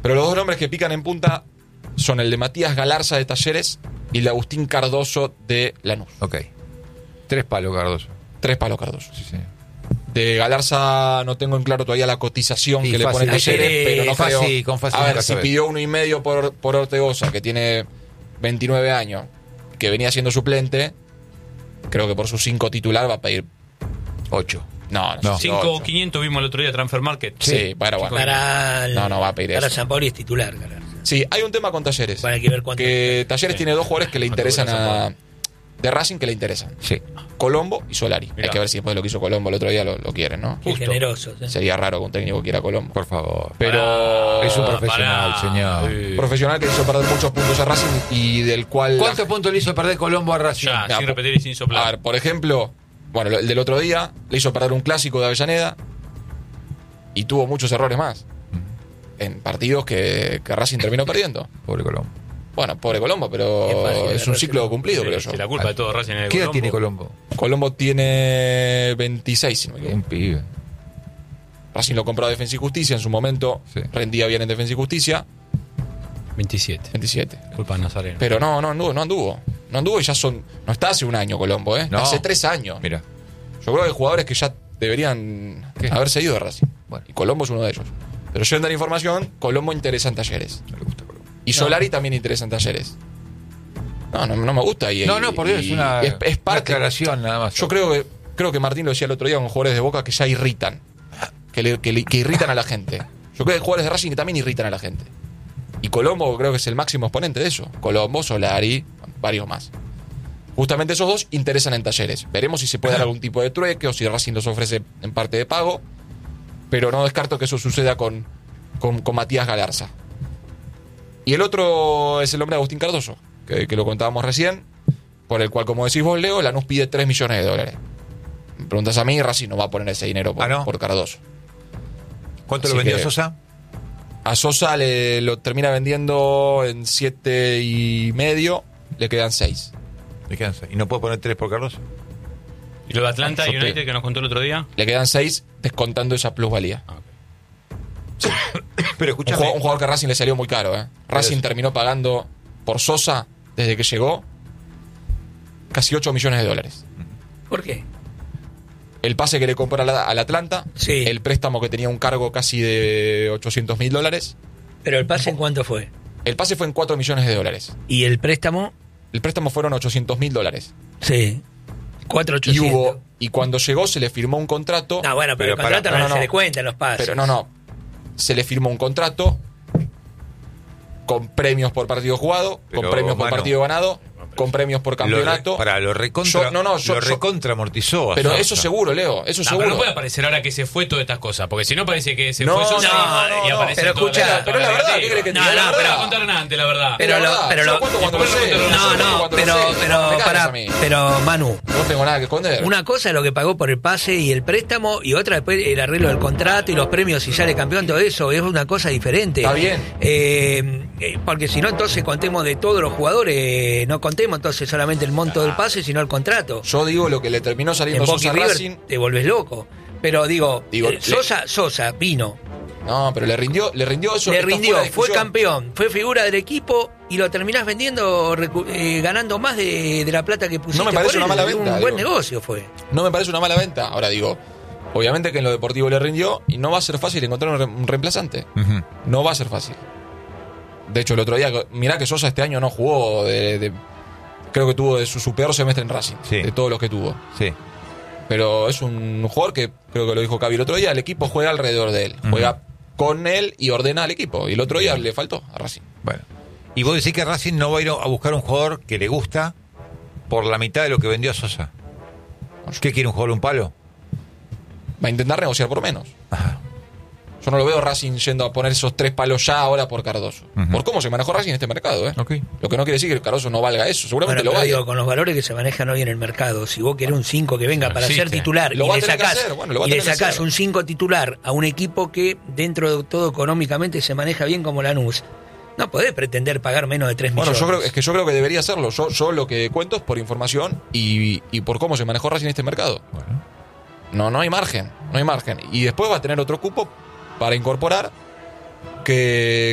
Pero los dos nombres que pican en punta son el de Matías Galarza de Talleres y el de Agustín Cardoso de Lanús. Ok. 3 palos, Cardoso. 3 palos Cardoso. Sí, sí. De Galarza no tengo en claro todavía la cotización Sí, que fácil. le pone Talleres, pero no fácil, creo. con fácil A ver, nunca si sabes. pidió 1,5 por Ortegoza, que tiene 29 años, que venía siendo suplente, creo que por su 5 titular va a pedir 8. No. 5.500 vimos el otro día Transfer Market. Sí, bueno. No va a pedir para eso. San Paoli es titular, Galarza. Sí, hay un tema con Talleres. Hay que ver cuánto. Que Talleres tiene 2 jugadores que le interesan dura de Racing que le interesan. Sí. Colombo y Solari. Mirá. Hay que ver si después de lo que hizo Colombo el otro día lo quieren, ¿no? Qué generosos. Sería raro que un técnico quiera a Colombo. Por favor. Pero Es un profesional, señor. profesional que hizo perder muchos puntos a Racing y del cual... ¿Cuántos puntos le hizo perder Colombo a Racing? Ya, Ya, sin repetir y sin A soplar. ver, por ejemplo, bueno, el del otro día le hizo perder un clásico de Avellaneda y tuvo muchos errores más en partidos que Racing terminó perdiendo. Pobre Colombo. Bueno, pobre Colombo, Qué pero fácil es un agarrarse. ciclo cumplido, creo yo. La culpa de todo Racing es de ¿Qué edad Colombo. tiene Colombo? Colombo tiene 26, si no me Un equivoco. pibe. Racing lo compró a Defensa y Justicia, en su momento Sí. rendía bien en Defensa y Justicia, 27. 27. Culpa de Nazareno. Pero no anduvo y ya no está hace un año Colombo, ¿eh? No. Hace 3 años. Mira. Yo creo que hay jugadores que ya deberían ¿Qué? haberse ido de Racing. Bueno. Y Colombo es uno de ellos. Pero yendo a la información, Colombo interesa en Talleres. No le gusta Colombo. Y Solari también interesa en Talleres. No me gusta. No, por Dios, y es una parte. aclaración nada más. Yo creo que Martín lo decía el otro día con jugadores de Boca que ya irritan. Que irritan a la gente. Yo creo que hay jugadores de Racing que también irritan a la gente. Y Colombo creo que es el máximo exponente de eso. Colombo, Solari, varios más. Justamente esos dos interesan en Talleres. Veremos si se puede dar algún tipo de trueque o si Racing los ofrece en parte de pago. Pero no descarto que eso suceda con Matías Galarza. Y el otro es el hombre de Agustín Cardoso, que lo contábamos recién, por el cual, como decís vos, Leo, Lanús pide $3 millones. Me preguntas a mí, Racing no va a poner ese dinero por Cardoso. ¿Cuánto Así lo vendió que- Sosa? A Sosa lo termina vendiendo en 7,5, le quedan 6. Le quedan 6. ¿Y no puede poner 3 por Cardoso? ¿Y lo de Atlanta Yo te- United que nos contó el otro día? Le quedan 6 descontando esa plusvalía. Pero Un escúchame. jugador que a Racing le salió muy caro, ¿eh? Racing sí. terminó pagando por Sosa, desde que llegó, casi $8 millones. ¿Por qué? El pase que le compró al Atlanta, Sí. el préstamo que tenía un cargo casi de $800,000. Pero el pase en cuánto fue. El pase fue en $4 millones. Y el préstamo, El préstamo fueron $800,000. sí. 4.800. Y cuando llegó se le firmó un contrato. No, bueno, pero el Pero contrato no, se no. le cuentan los pases. Pero no. Se le firmó un contrato con premios por partido jugado, Pero, con premios por Manu, partido ganado, con premios por campeonato. Lo recontra, Yo- recontra amortizó. a Pero Sosa. eso seguro, Leo, eso No, seguro. pero no puede aparecer ahora que se fue todas estas cosas, porque si no parece que se No, fue Sosa no, y no, aparece pero toda escucha, pero la verdad, ¿qué crees que te No, diga? no, La Pero verdad. va a contar antes, la verdad. Pero La lo- verdad, pero yo lo- cuento cuando y lo por sé. eso Yo no, cuento No, cuando lo sé. pero me cagues pará, a mí. pero Manu, No tengo nada que esconder. una cosa es lo que pagó por el pase y el préstamo y otra después el arreglo del contrato y los premios si sale campeón, todo eso es una cosa diferente. Está bien. Porque si no, entonces contemos de todos los jugadores, no contemos entonces solamente el monto del pase, sino el contrato. Yo digo lo que le terminó En saliendo Boca y Sosa a River Racing. te volvés loco. Pero digo, Le- Sosa vino, No, pero le rindió eso. le está rindió, fuera de fue discusión. campeón, fue figura del equipo y lo terminás vendiendo, ganando más de la plata que pusiste. No me parece por él. una mala venta, Un buen digo. negocio fue. No me parece una mala venta. Ahora digo, obviamente que en lo deportivo le rindió y no va a ser fácil encontrar un reemplazante. Ujú. No va a ser fácil. De hecho, el otro día, mirá que Sosa este año no jugó creo que tuvo de su peor semestre en Racing, Sí. de todos los que tuvo. Sí. Pero es un jugador que, creo que lo dijo Cavi el otro día, el equipo juega alrededor de él. Juega con él y ordena al equipo. Y el otro día le faltó a Racing. Bueno. Y vos decís que Racing no va a ir a buscar un jugador que le gusta por la mitad de lo que vendió a Sosa. ¿Qué quiere, un jugador un palo? Va a intentar negociar por menos. Ajá. Yo no lo veo Racing yendo a poner esos 3 palos ya ahora por Cardoso. Ujú. Por cómo se manejó Racing en este mercado, ¿eh? Ok. Lo que no quiere decir que Cardoso no valga eso. Seguramente Bueno, lo pero valga. digo, con los valores que se manejan hoy en el mercado, si vos querés un 5 que venga No para existe. ser titular Lo y va a le tener que sacás, hacer, bueno, lo va a y le tener que sacás hacer. un 5 titular a un equipo que dentro de todo económicamente se maneja bien como Lanús, no podés pretender pagar menos de 3 Bueno, millones. yo creo que debería hacerlo. Yo lo que cuento es por información y por cómo se manejó Racing en este mercado. Bueno. No hay margen. No hay margen. Y después va a tener otro cupo para incorporar que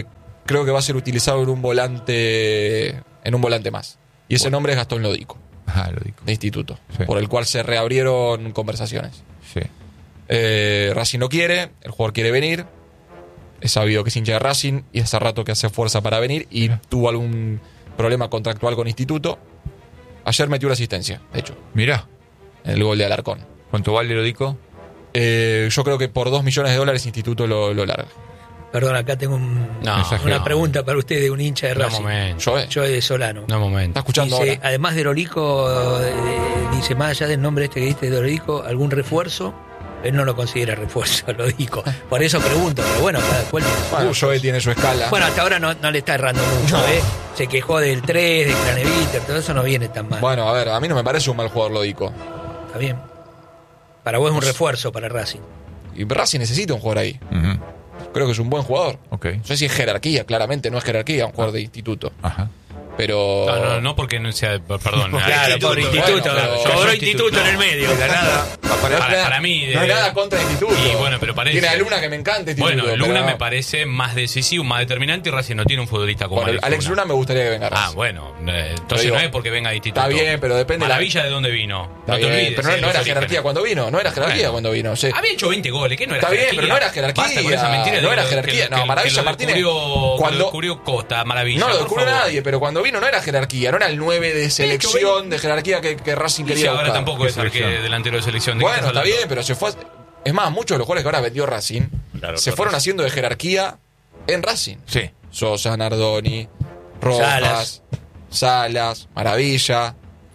creo que va a ser utilizado en un volante más. Y ese nombre es Gastón Lodico, Lo digo. de Instituto, Sí. por el cual se reabrieron conversaciones. Sí. Racing no quiere, el jugador quiere venir, es sabido que es hincha de Racing y hace rato que hace fuerza para venir y tuvo algún problema contractual con Instituto. Ayer metió una asistencia, de hecho, Mirá, en el gol de Alarcón. ¿cuánto vale lo digo? Yo creo que por $2 millones Instituto lo larga. Perdón, acá tengo No, una no. pregunta para usted de un hincha de No Racing. momento. Yo Yo de Solano. No momento. ¿Está escuchando Dice, ahora? además de Lorico, dice, más allá del nombre este que diste de Lorico, ¿algún refuerzo? Él no lo considera refuerzo, lo dijo. Por eso pregunto, pero bueno, cada cual tiene su Bueno, gusto. Joey tiene su escala. Bueno, hasta ahora no le está errando mucho, No. Se quejó del 3, de Craneviter, todo eso no viene tan mal. Bueno, a ver, a mí no me parece un mal jugador Lodico. Está bien. Para vos es un refuerzo para Racing. Y Racing necesita un jugador ahí. Ujú. Creo que es un buen jugador. Ok. No sé si es jerarquía, claramente no es jerarquía, un jugador de Instituto. Ajá. Pero. No porque no sea. Perdón. Claro, por Instituto. Bueno, pero- Cobró Yo Instituto en el medio. De la nada, aparece. Para mí, no hay nada contra Instituto. Y bueno, pero parece. Tiene a Luna que me encanta Instituto. Bueno, Luna pero- me parece más decisivo, más determinante y Racing no tiene un futbolista como Bueno, Alex Luna me gustaría que venga a Ah, Racing. bueno. Entonces Pero digo, no es porque venga de Instituto. está bien, pero depende de la- Maravilla de dónde vino. Está no te bien, olvides. pero no los era orígenes. jerarquía cuando vino. No era jerarquía Bueno. cuando vino. Sí. Había hecho 20 goles, ¿qué no era Está bien, jerarquía? pero no era jerarquía. Basta con esa mentira. No de era que- jerarquía. que- No, que Maravilla lo Martínez. descubrió- Cuando- lo descubrió Costa, Maravilla. No lo por descubrió favor. nadie, pero cuando vino no era jerarquía, no era el 9 de selección de jerarquía que Racing Y quería si ahora buscar. tampoco es selección? delantero de selección. ¿De qué Bueno, estás está hablando? bien, pero se fue. Es más, muchos de los jugadores que ahora vendió Racing Claro, se fueron Racing. haciendo de jerarquía en Racing. Sí. Sosa, Nardoni, Rojas, Salas, Maravilla.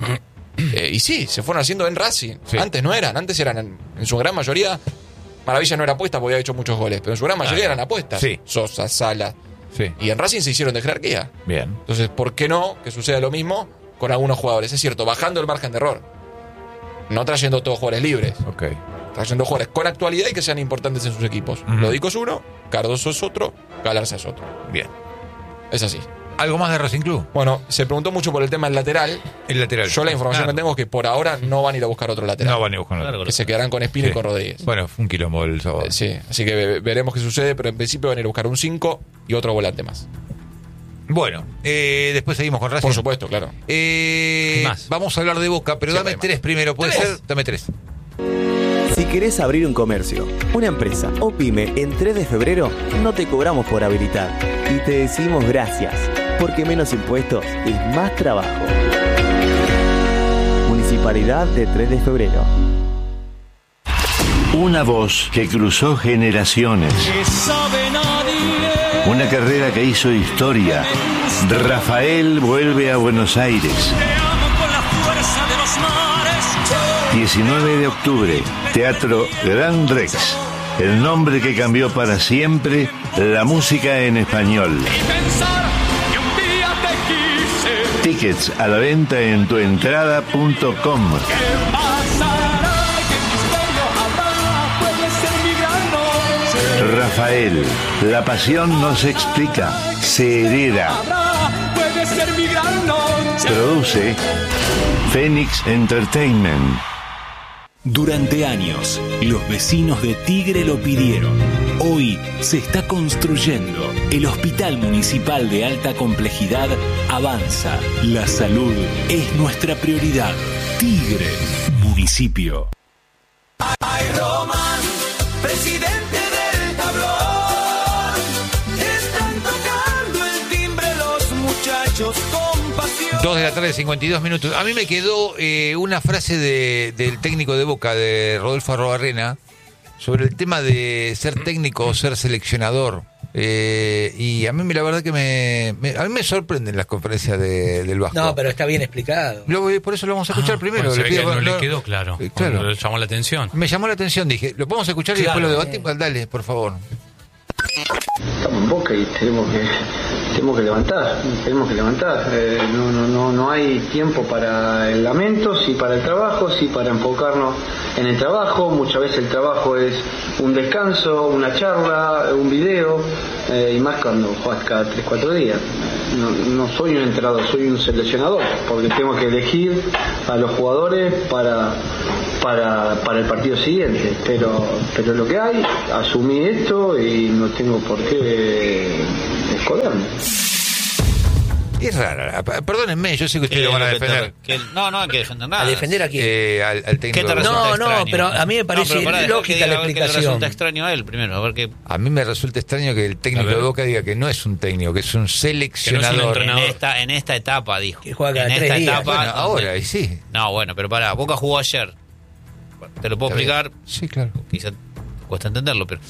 Y sí, se fueron haciendo en Racing. Sí. Antes no eran, antes eran en su gran mayoría. Maravilla no era apuesta porque había hecho muchos goles, pero en su gran mayoría eran apuestas. Sí. Sosa, Salas. Sí. Y en Racing se hicieron de jerarquía. Bien. Entonces, ¿por qué no que suceda lo mismo con algunos jugadores? Es cierto, bajando el margen de error. No trayendo todos jugadores libres. Ok. Trayendo jugadores con actualidad y que sean importantes en sus equipos. Ujú. Lodico es uno, Cardoso es otro, Galarza es otro. Bien. Es así. ¿Algo más de Racing Club? Bueno, se preguntó mucho por el tema del lateral. El lateral. Yo la información Claro. que tengo es que por ahora no van a ir a buscar otro lateral. No van a buscar otro. Claro. Que se quedarán con Espina Sí. y con Rodríguez. Bueno, fue un quilombo el sábado. Sí, así que veremos qué sucede, pero en principio van a ir a buscar un 5 y otro volante más. Bueno, después seguimos con Racing. Por supuesto, claro. Hay más. Vamos a hablar de Boca, pero Siempre dame hay más. 3 primero. ¿Puede ¿Tres? ser? Dame 3. Si querés abrir un comercio, una empresa o pyme en 3 de febrero, no te cobramos por habilitar. Y te decimos gracias, porque menos impuestos es más trabajo. Municipalidad de 3 de febrero. Una voz que cruzó generaciones. Una carrera que hizo historia. Rafael vuelve a Buenos Aires. 19 de octubre, Teatro Gran Rex. El nombre que cambió para siempre la música en español. Tickets a la venta en tuentrada.com. Rafael, la pasión no se explica, se hereda. Produce Phoenix Entertainment. Durante años, los vecinos de Tigre lo pidieron. Hoy se está construyendo. El Hospital Municipal de Alta Complejidad avanza. La salud es nuestra prioridad. Tigre, municipio. Presidente del tablón, están tocando el timbre los muchachos con pasión. 2 de la tarde, 52 minutos. A mí me quedó una frase del técnico de Boca, de Rodolfo Arrobarrena, sobre el tema de ser técnico o ser seleccionador. Y a mí la verdad que a mí me sorprenden las conferencias del Vasco. No, pero está bien explicado. Por eso lo vamos a escuchar primero. Bueno, se ve que pido- no le quedó claro. Claro. Le llamó la atención. Me llamó la atención, dije, lo podemos escuchar y Claro. después lo debatimos. Dale, por favor. Estamos en Boca y tenemos que levantar. No hay tiempo para el lamento, sí para el trabajo, sí para enfocarnos en el trabajo. Muchas veces el trabajo es un descanso, una charla, un video, y más cuando juegas cada 3-4 días. No soy un entrenador, soy un seleccionador, porque tengo que elegir a los jugadores para el partido siguiente, pero lo que hay, asumí esto y no tengo por qué escolarme. Es rara. Perdónenme, yo sé que ustedes lo van a defender. No hay que defender nada. ¿A defender a quién? Al técnico. ¿Qué te de resulta Boca. No, extraño? pero a mí me parece pero pará, lógica la a ver qué le explicación. resulta extraño a él primero, a ver qué... A mí me resulta extraño que el técnico de Boca diga que no es un técnico, que es un seleccionador. En esta etapa, dijo. Que juega cada en 3 esta días. etapa. Bueno, ahora, y sí. No, bueno, pero pará, Boca jugó ayer. Te lo puedo explicar. Sí, claro. Quizá cuesta entenderlo, pero.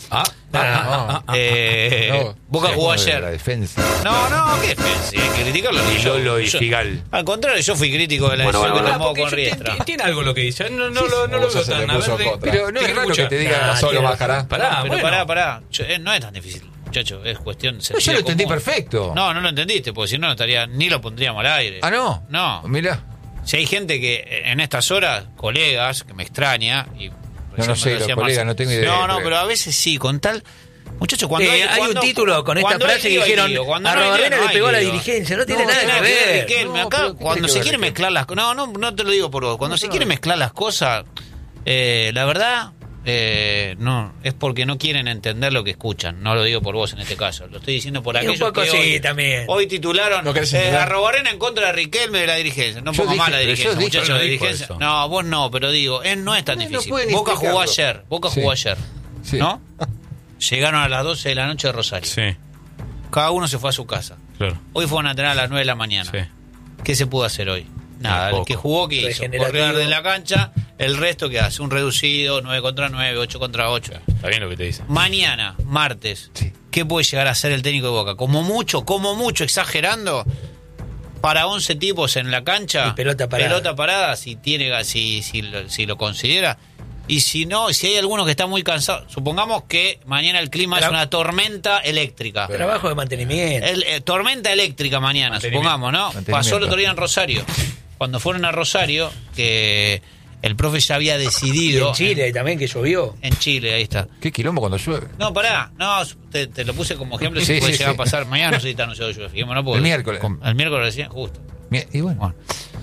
No. Boca jugó La ayer. defensa. No, ¿qué defensa? Hay que criticarlo. Y Lolo y Figal. Al contrario, yo fui crítico de la decisión que tomó con Riestra. Tiene algo lo que dice. No lo veo se le tan puso verde. contra. Pero no es raro que te diga solo bajará. Pará, Pero bueno. pará. No es tan difícil, muchacho. Es cuestión de Yo sentido lo entendí común. perfecto. No lo entendiste, porque si no, ni lo pondríamos al aire. Ah, no. No. Mirá. Si hay gente que en estas horas, colegas, que me extraña. Y No sé, los colegas, no tengo idea. No, pero a veces sí, con tal. Muchachos, cuando hay un título con esta frase que dijeron: a Robarrena le pegó a la dirigencia. No tiene nada que ver. Riquelme. Acá, cuando se quieren mezclar las cosas. No te lo digo por vos. Cuando se quieren mezclar las cosas, la verdad. No, es porque no quieren entender lo que escuchan. No lo digo por vos en este caso. Lo estoy diciendo por aquellos un poco que sí, también. hoy titularon No querés entender. a Robarena en contra de Riquelme de la dirigencia. No Yo pongo dije, mal la pero dirigencia, yo dije, muchachos no de dijo dirigencia. eso. No, vos no, pero digo, no es tan No difícil. pueden Boca jugó explicarlo. ayer. Boca Sí. jugó ayer. Sí. ¿No? Llegaron a las 12 de la noche de Rosario. Sí, Cada uno se fue a su casa. claro. Hoy fueron a entrenar a las 9 de la mañana. Sí. ¿Qué se pudo hacer hoy? Nada, el Poco. que jugó, ¿qué hizo? Regenerativo. Correr de la cancha, el resto ¿qué hace? Un reducido, 9 contra 9, 8 contra 8. Está bien lo que te dice. Mañana, martes, Sí. ¿qué puede llegar a ser el técnico de Boca? Como mucho, exagerando, para 11 tipos en la cancha. Y pelota parada. si lo considera. Y si no, si hay alguno que está muy cansado, supongamos que mañana el clima es una tormenta eléctrica. Trabajo de mantenimiento. Tormenta eléctrica mañana, Mantenimiento. supongamos, ¿no? Mantenimiento. Pasó el otro día en Rosario. Cuando fueron a Rosario, que el profe ya había Y decidido. en Chile también, que llovió. En Chile, ahí está. Qué quilombo cuando llueve. No, pará, no, te lo puse como ejemplo. Sí, Si puede sí, llegar sí. a pasar mañana, no sé si está anunciado lluvia. Fijémonos, porque El miércoles. El miércoles recién, justo. Y bueno.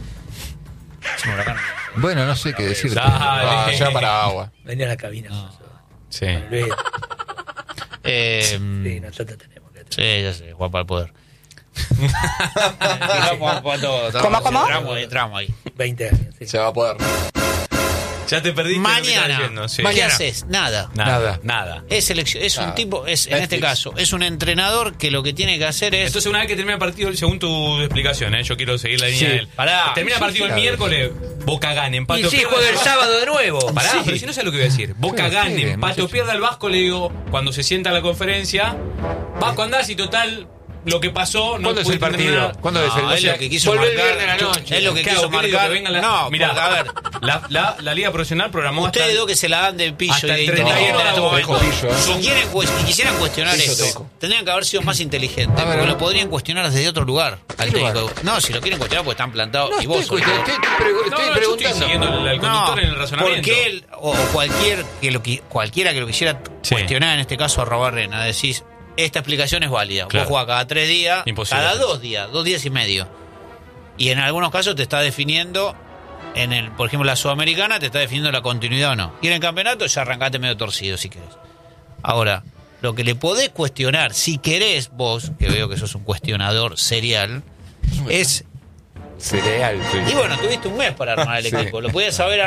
Bueno, no sé qué decirte. Dale. Ya para agua. Venía a la cabina. Sí. Luis. Eh, Sí, nosotros tenemos que. sí, ya sé, Juan para el poder. ¿Cómo? Entramos ahí. 20 años. Sí. Se va a poder. Ya te perdiste. lo que estaba Mañana, diciendo, sí. ¿qué haces? Nada. Nada. Es un Nada. tipo, en este Netflix. caso, es un entrenador que lo que tiene que hacer es. Entonces, una vez que termina el partido, según tu explicación, yo quiero seguir la línea Sí, de él. pará. Termina el partido el miércoles, Boca gana, empate Y o sí, pierda. juega el sábado de nuevo. Pará, Sí. pero si no sé lo que voy a decir. Boca Pero gane, espere, empate o muchacho. pierda el Vasco, le digo, cuando se sienta a la conferencia, Vasco andás y total, lo que pasó, no ¿Cuándo es el pudiste partido? terminar. ¿Cuándo es el No, es lo que quiso Volvé el marcar. viernes a la noche. Es lo que ¿Qué quiso hago? ¿Qué le digo? marcar. Que venga la- No, Mirá, porque, a ver, la Liga Profesional programó ustedes dos que se la dan de pillo hasta y de el 31 inteligente en de este agosto. momento. Pillo, ¿eh? Si quieren y quisieran cuestionar Pillo esto, teco. tendrían que haber sido más inteligentes. A ver, Porque a ver. lo podrían cuestionar desde otro lugar al ¿Qué lugar? técnico. No, si lo quieren cuestionar, pues están plantados. No y vos estoy sos- estoy No, yo estoy preguntando. siguiendo el conductor en el razonamiento. Porque él, o cualquiera que lo quisiera Sí. cuestionar, en este caso a Robarrena, decís, esta explicación es válida. Claro. Vos jugás cada 3 días, Imposible. cada 2 días y medio. Y en algunos casos te está definiendo, por ejemplo, la Sudamericana, te está definiendo la continuidad o no. Y en el campeonato ya arrancaste medio torcido, si querés. Ahora, lo que le podés cuestionar, si querés vos, que veo que sos un cuestionador serial, es... Cereal. Y bueno, tuviste un mes para armar el Sí. equipo. Lo podías haber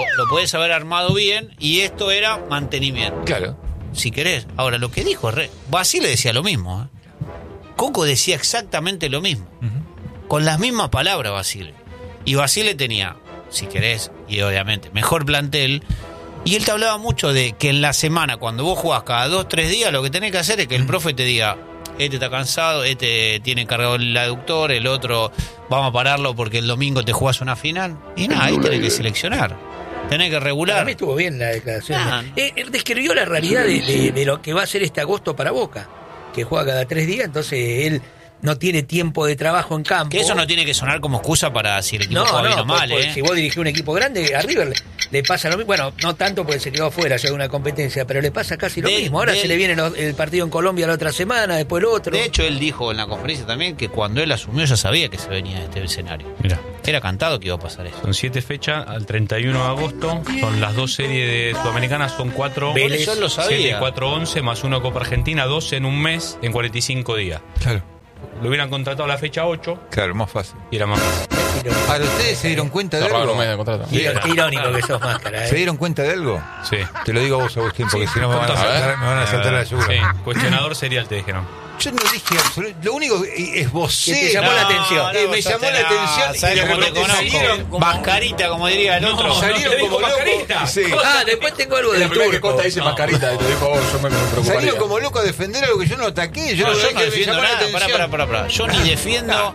armado bien, y esto era mantenimiento. Claro. Si querés. Ahora, lo que dijo Basile decía lo mismo. Coco decía exactamente lo mismo. Con las mismas palabras, Basile. Y Basile tenía, si querés, y obviamente, mejor plantel. Y él te hablaba mucho de que en la semana, cuando vos jugás cada 2-3 días, lo que tenés que hacer es que el profe te diga: este está cansado, este tiene cargado el aductor, el otro vamos a pararlo porque el domingo te jugás una final. Y nada, ahí tenés que seleccionar. Tenés que Para regular. mí estuvo bien la declaración. Ah. Él describió la realidad de lo que va a ser este agosto para Boca, que juega cada 3 días, entonces él no tiene tiempo de trabajo en campo. Que eso no tiene que sonar como excusa para si el equipo No, juega bien o pues, mal, pues, si vos dirigís un equipo grande, a River le pasa lo mismo. Bueno, no tanto porque se quedó afuera ya de una competencia, pero le pasa casi lo mismo. Ahora se le viene el partido en Colombia la otra semana, después el otro. De hecho, él dijo en la conferencia también que cuando él asumió ya sabía que se venía este escenario. Mira. Era cantado que iba a pasar eso. Son 7 fechas, al 31 de agosto. Son las 2 series de Sudamericanas, son 4. Vélez. Yo lo sabía. 7, 4, 11, más 1 Copa Argentina, 12 en un mes, en 45 días. Claro. Lo hubieran contratado a la fecha 8 Claro, más fácil. y era más fácil. Ahora, ¿ustedes se dieron cuenta de Cerraron algo? un mes de contrato. Qué irónico que sos, Máscara. ¿Se dieron cuenta de algo? Sí. Te lo digo a vos, Agustín, porque si no me van a saltar la yugular. Sí, cuestionador serial te dijeron. Yo no dije absolutamente. Lo único es vos. Que te llamó la atención. Me llamó la atención. ¿Sabes y de cómo te repente conozco? salieron Mascarita, como diría el otro. salieron como locos. Sí. Después tengo algo La del primera que turco. Costa dice mascarita y te dijo, yo me preocuparía. Salieron como locos a defender algo que yo no ataqué. Yo No, no, yo no me defiendo llamó la nada. atención. Pará. Yo ni defiendo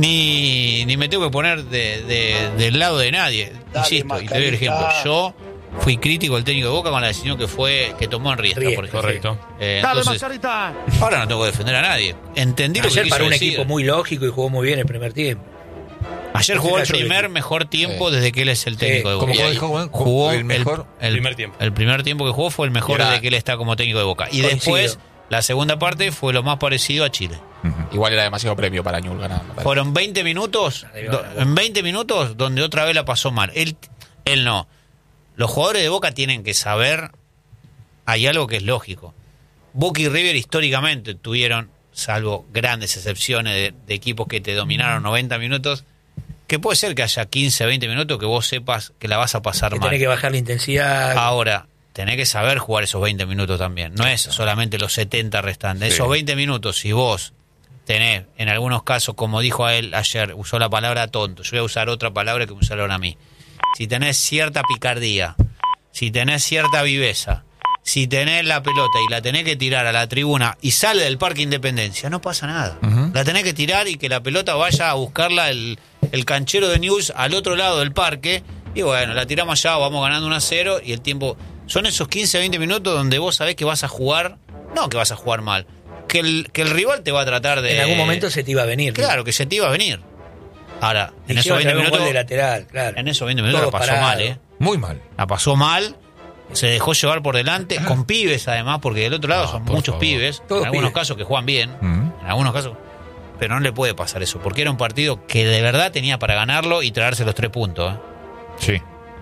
ni me tengo que poner del lado de nadie. Insisto, y te doy el ejemplo. Yo fui crítico del técnico de Boca con la decisión que tomó en Riestra, por ejemplo. Correcto. Entonces, ahora no tengo que defender a nadie. Entendí lo que Ayer quiso para un decir. equipo muy lógico y jugó muy bien el primer tiempo. Ayer jugó el Cayó primer bien. mejor tiempo desde que él es el técnico de Boca. ¿Cómo Jugó el mejor? primer tiempo. El primer tiempo que jugó fue el mejor Y era- desde que él está como técnico de Boca. Y Coincido. después, la segunda parte fue lo más parecido a Chile. Igual era demasiado premio para Ñul ganar. me parece. Fueron 20 minutos, en 20 minutos donde otra vez la pasó mal. Él no. Los jugadores de Boca tienen que saber, hay algo que es lógico. Boca y River históricamente tuvieron, salvo grandes excepciones de equipos que te dominaron 90 minutos, que puede ser que haya 15, 20 minutos que vos sepas que la vas a pasar Que mal. tenés que bajar la intensidad. Ahora, tenés que saber jugar esos 20 minutos también. No es solamente los 70 restantes. Sí. Esos 20 minutos, si vos tenés, en algunos casos, como dijo a él ayer, usó la palabra tonto. Yo voy a usar otra palabra que me usaron a mí. Si tenés cierta picardía, si tenés cierta viveza, si tenés la pelota y la tenés que tirar a la tribuna y sale del Parque Independencia, no pasa nada. La tenés que tirar y que la pelota vaya a buscarla el canchero de News al otro lado del parque. Y bueno, la tiramos allá, vamos ganando 1-0 y el tiempo... Son esos 15, 20 minutos donde vos sabés que vas a jugar, no que vas a jugar mal, que el rival te va a tratar de... En algún momento se te iba a venir. Claro, que se te iba a venir. Ahora, en Hicieron esos 20 traer un minutos... gol de lateral, claro. En esos 20 minutos Todos la pasó parados. mal, ¿eh? Muy mal. La pasó mal, se dejó llevar por delante, con pibes además, porque del otro lado son por muchos favor. pibes, Todos en algunos pibes. casos que juegan bien, en algunos casos, pero no le puede pasar eso, porque era un partido que de verdad tenía para ganarlo y traerse los 3 puntos. ¿eh? Sí.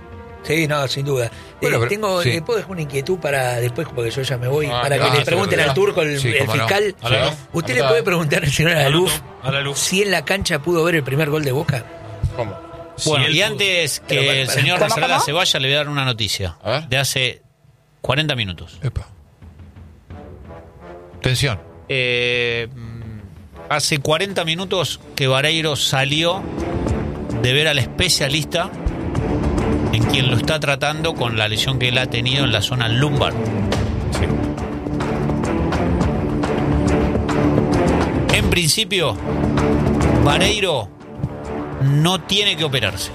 Sí, no, sin duda. Bueno, pero- tengo, sí. ¿puedo dejar una inquietud para después, porque yo ya me voy, Ah, para que claro, le pregunten sí, al turco, el sí, cómo no. fiscal? A la luz. ¿Usted Anotá. le puede preguntar al señor Alaluf A la luz. si en la cancha pudo ver el primer gol de Boca? ¿Cómo? Bueno, Si él y pudo- antes Pero, que para- el señor ¿Cómo, Nasrallah cómo? se vaya, le voy a dar una noticia A ver. de hace 40 minutos. Epa. Tensión. Hace 40 minutos que Vareiro salió de ver al especialista en quien lo está tratando con la lesión que él ha tenido en la zona lumbar. En principio, Vareiro no tiene que operarse.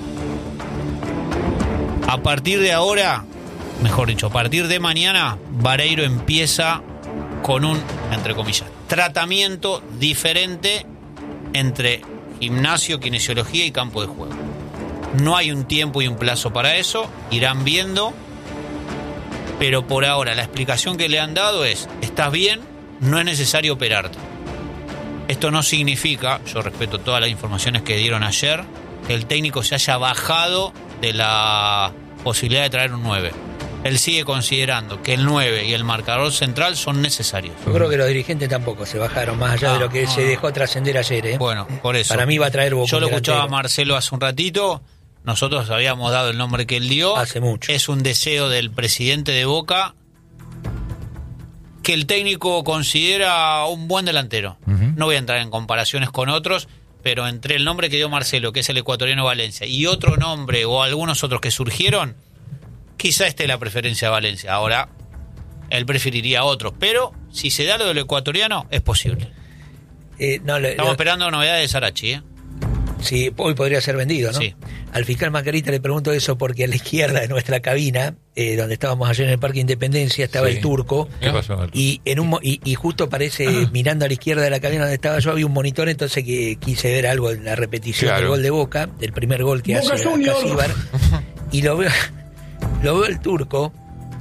A partir de ahora, mejor dicho, a partir de mañana, Vareiro empieza con un, entre comillas, tratamiento diferente entre gimnasio, kinesiología y campo de juego. No hay un tiempo y un plazo para eso, irán viendo, pero por ahora la explicación que le han dado es, estás bien, no es necesario operarte. Esto no significa, yo respeto todas las informaciones que dieron ayer, que el técnico se haya bajado de la posibilidad de traer un 9. Él sigue considerando que el 9 y el marcador central son necesarios. Yo creo que los dirigentes tampoco se bajaron, más allá de lo que se dejó trascender ayer. ¿eh? Bueno, por eso. Para mí va a traer Boca. Yo lo un escuchaba a delantero. Marcelo hace un ratito. Nosotros habíamos dado el nombre que él dio. Hace mucho. Es un deseo del presidente de Boca que el técnico considera un buen delantero. No voy a entrar en comparaciones con otros, pero entre el nombre que dio Marcelo, que es el ecuatoriano Valencia, y otro nombre o algunos otros que surgieron, quizá esté la preferencia de Valencia. Ahora, él preferiría a otros, pero si se da lo del ecuatoriano, es posible. Estamos esperando novedades de Sarachi, ¿eh? Sí, hoy podría ser vendido, ¿no? Sí. Al fiscal Mascarita le pregunto eso porque a la izquierda de nuestra cabina, donde estábamos ayer en el Parque Independencia, estaba Sí. el turco. ¿Qué pasó? Y justo parece, mirando a la izquierda de la cabina donde estaba yo, había un monitor, entonces que quise ver algo en la repetición Claro. del gol de Boca, del primer gol que hace Casíbar. Y lo veo al turco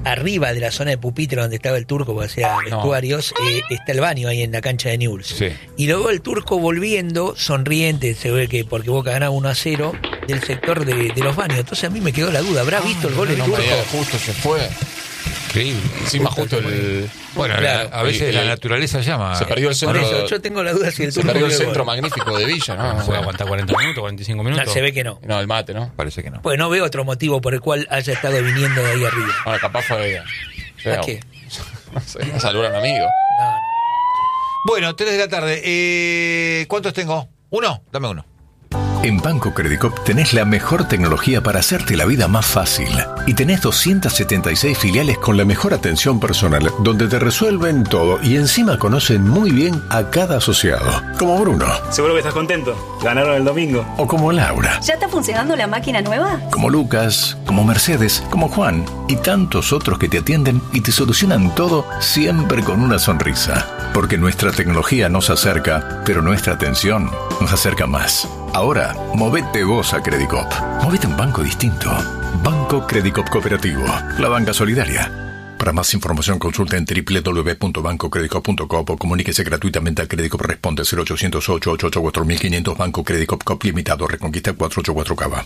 arriba de la zona de pupitre donde estaba el Turco, porque hacía vestuarios, está el baño ahí en la cancha de Newell's. Sí. Y luego el Turco volviendo, sonriente, se ve que porque Boca ganaba 1-0, del sector de los baños. Entonces a mí me quedó la duda, ¿habrá visto el gol del Turco? Justo se fue. Increíble. Encima justo el... Bueno, Claro. a veces la naturaleza llama. Se perdió el Por centro. eso, yo tengo la duda si el Se Turco perdió el vio el centro gol. magnífico de Villa, ¿no? ¿Puede aguantar 40 minutos, 45 minutos? No, se ve que no. No, el mate, ¿no? Parece que no. Pues no veo otro motivo por el cual haya estado viniendo de ahí arriba. Bueno, capaz fue... ¿A qué? No sé, a saludar a un amigo. No, no. Bueno, 3 de la tarde. ¿Cuántos tengo? ¿Uno? Dame uno. En Banco Credicop tenés la mejor tecnología para hacerte la vida más fácil. Y tenés 276 filiales con la mejor atención personal, donde te resuelven todo y encima conocen muy bien a cada asociado. Como Bruno. Seguro que estás contento. Ganaron el domingo. O como Laura. ¿Ya está funcionando la máquina nueva? Como Lucas, como Mercedes, como Juan y tantos otros que te atienden y te solucionan todo siempre con una sonrisa. Porque nuestra tecnología nos acerca, pero nuestra atención nos acerca más. Ahora, movete vos a Credicop. Movete a un banco distinto. Banco Credicop Cooperativo. La banca solidaria. Para más información consulta en www.bancocredicop.com o comuníquese gratuitamente a Credicop Responde 0800-888-4500 Banco Credicop Cop Limitado Reconquista 484 Cava.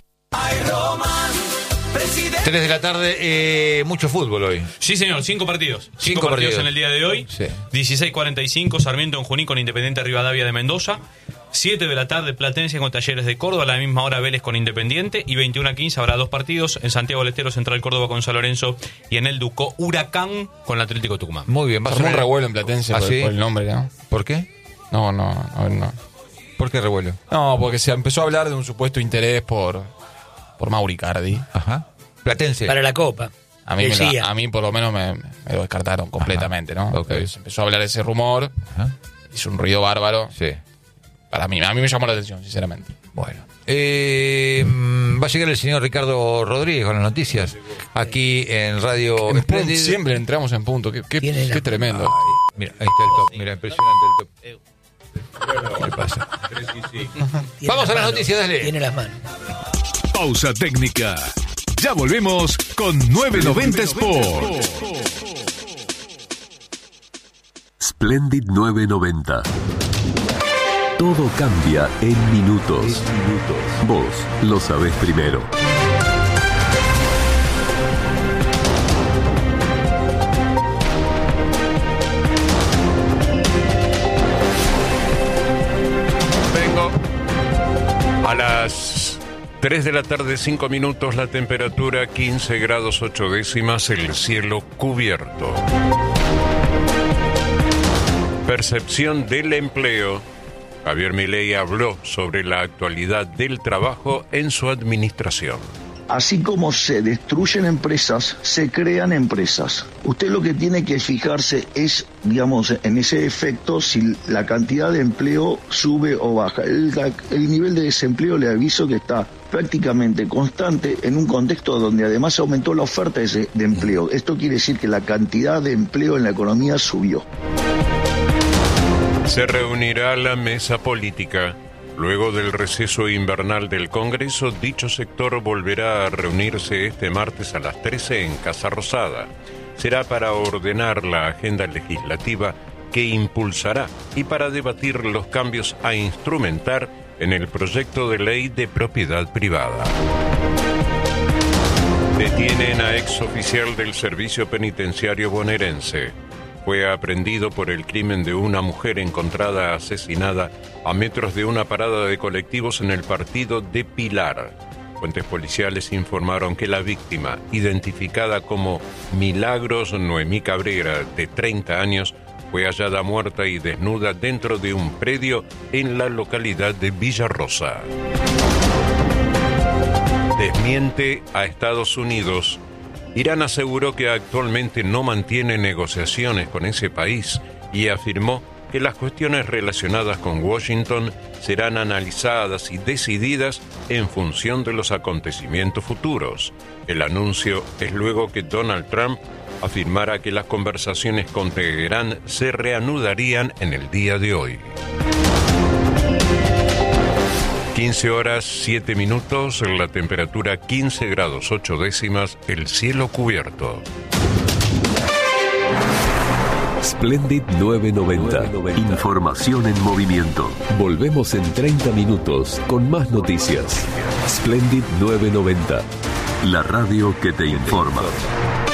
3 de la tarde, mucho fútbol hoy. Sí, señor, 5 partidos. 5 Cinco partidos partidos en el día de hoy. Sí. 16:45, Sarmiento en Junín con Independiente Rivadavia de Mendoza. 7 de la tarde, Platense con Talleres de Córdoba. A la misma hora, Vélez con Independiente. Y 21:15 habrá 2 partidos. En Santiago del Estero, Central Córdoba con San Lorenzo. Y en el Ducó, Huracán con el Atlético Tucumán. Muy bien. Se armó un revuelo en Platense por el nombre, ¿no? ¿Por qué? No. ¿Por qué revuelo? No, porque se empezó a hablar de un supuesto interés por Mauri Cardi. Ajá. Platense. Para la Copa. A mí por lo menos me lo descartaron completamente, ¿no? Okay. Se empezó a hablar de ese rumor. Ajá. Hizo un ruido bárbaro. Sí. A mí me llamó la atención, sinceramente. Bueno. Va a llegar el señor Ricardo Rodríguez con las noticias. Aquí en Radio Siempre entramos en punto. Qué tremendo. Ay, mira, ahí está el top. Mira, impresionante el top. ¿Qué pasa? Vamos a las noticias, dale. Tiene las manos. Pausa técnica. Ya volvemos con 990 Sport. Splendid 990. Todo cambia en minutos. Vos lo sabés primero. Vengo a las 3 de la tarde, 5 minutos, la temperatura 15 grados 8 décimas, el cielo cubierto. Percepción del empleo. Javier Milei habló sobre la actualidad del trabajo en su administración. Así como se destruyen empresas, se crean empresas. Usted lo que tiene que fijarse es, digamos, en ese efecto, si la cantidad de empleo sube o baja. El nivel de desempleo, le aviso que está prácticamente constante en un contexto donde además aumentó la oferta de empleo. Esto quiere decir que la cantidad de empleo en la economía subió. Se reunirá la mesa política. Luego del receso invernal del Congreso, dicho sector volverá a reunirse este martes a las 13 en Casa Rosada. Será para ordenar la agenda legislativa que impulsará y para debatir los cambios a instrumentar en el proyecto de ley de propiedad privada. Detienen a exoficial del Servicio Penitenciario bonaerense. Fue aprehendido por el crimen de una mujer encontrada asesinada a metros de una parada de colectivos en el partido de Pilar. Fuentes policiales informaron que la víctima, identificada como Milagros Noemí Cabrera, de 30 años, fue hallada muerta y desnuda dentro de un predio en la localidad de Villarrosa. Desmiente a Estados Unidos. Irán aseguró que actualmente no mantiene negociaciones con ese país y afirmó que las cuestiones relacionadas con Washington serán analizadas y decididas en función de los acontecimientos futuros. El anuncio es luego que Donald Trump afirmara que las conversaciones con Teherán se reanudarían en el día de hoy. 15 horas 7 minutos, la temperatura 15 grados 8 décimas, el cielo cubierto. Splendid 990. Información en movimiento. Volvemos en 30 minutos con más noticias. Splendid 990. La radio que te informa.